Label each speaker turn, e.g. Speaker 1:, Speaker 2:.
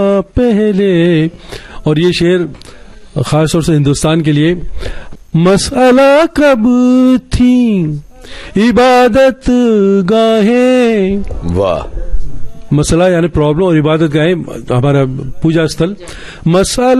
Speaker 1: पहले। और ये शेर खास तौर से हिंदुस्तान के लिए। मसला कब थी इबादत गाहें,
Speaker 2: वाह।
Speaker 1: मसला यानी प्रॉब्लम और इबादत गाहें हमारा पूजा स्थल। मसला